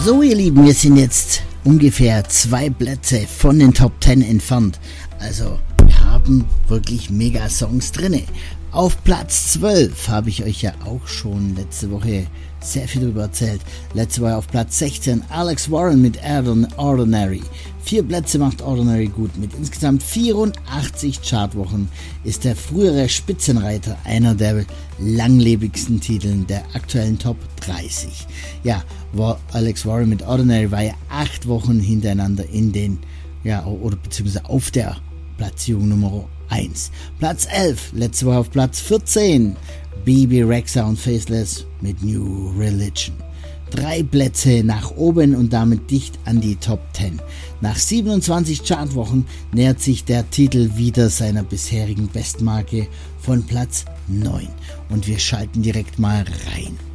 So ihr Lieben, wir sind jetzt ungefähr 2 Plätze von den Top 10 entfernt. Also wir haben wirklich mega Songs drinne. Auf Platz 12 habe ich euch ja auch schon letzte Woche sehr viel darüber erzählt. Letzte Woche auf Platz 16 Alex Warren mit Ordinary. 4 Plätze macht Ordinary gut. Mit insgesamt 84 Chartwochen ist der frühere Spitzenreiter einer der langlebigsten Titeln der aktuellen Top 30. Ja, Alex Warren mit Ordinary war ja 8 Wochen hintereinander in den, oder beziehungsweise auf der Platzierung Nummer 1. Platz 11, letzte Woche auf Platz 14, Bebe Rexha und Faceless mit New Religion. 3 Plätze nach oben und damit dicht an die Top 10. Nach 27 Chartwochen nähert sich der Titel wieder seiner bisherigen Bestmarke von Platz 9. Und wir schalten direkt mal rein.